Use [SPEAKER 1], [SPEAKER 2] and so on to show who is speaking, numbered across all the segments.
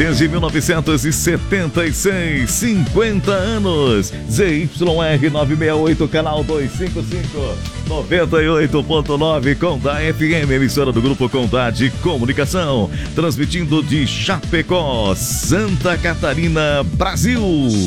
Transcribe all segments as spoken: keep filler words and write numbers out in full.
[SPEAKER 1] Desde mil novecentos e setenta e seis, cinquenta anos. Z Y R novecentos e sessenta e oito, canal duzentos e cinquenta e cinco, noventa e oito ponto nove, Condá F M, emissora do Grupo Condá de Comunicação. Transmitindo de Chapecó, Santa Catarina, Brasil.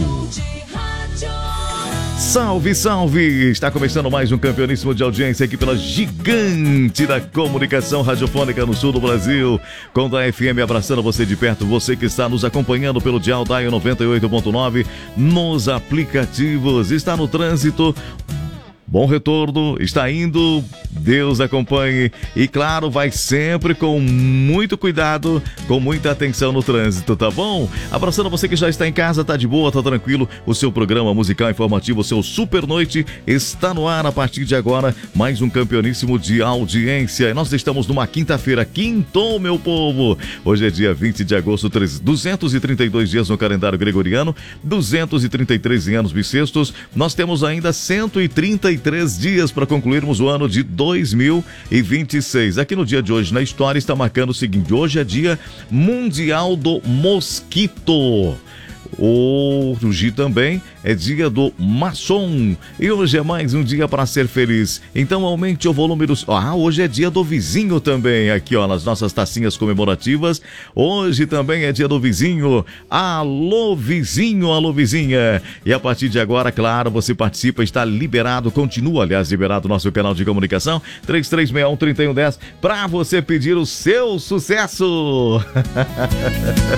[SPEAKER 1] Salve, salve! Está começando mais um campeoníssimo de audiência aqui pela gigante da comunicação radiofônica no sul do Brasil. Condá F M abraçando você de perto, você que está nos acompanhando pelo dial Dial noventa e oito ponto nove, nos aplicativos, está no trânsito. Bom retorno, está indo, Deus acompanhe e claro, vai sempre com muito cuidado, com muita atenção no trânsito, tá bom? Abraçando você que já está em casa, tá de boa, tá tranquilo, o seu programa musical informativo, o seu Super Noite está no ar a partir de agora, mais um campeoníssimo de audiência. Nós estamos numa quinta-feira, quintou, meu povo! Hoje é dia vinte de agosto, duzentos e trinta e dois dias no calendário gregoriano, duzentos e trinta e três em anos bissextos, nós temos ainda cento e trinta e três dias para concluirmos o ano de dois mil e vinte e seis. Aqui no dia de hoje, na história, está marcando o seguinte: hoje é dia mundial do mosquito. Hoje também é dia do maçom. E hoje é mais um dia para ser feliz. Então aumente o volume dos... Ah, hoje é dia do vizinho também. Aqui, ó, nas nossas tacinhas comemorativas. Hoje também é dia do vizinho. Alô, vizinho, alô, vizinha. E a partir de agora, claro, você participa, está liberado. Continua, aliás, liberado o nosso canal de comunicação. três três seis um, três um um zero para você pedir o seu sucesso.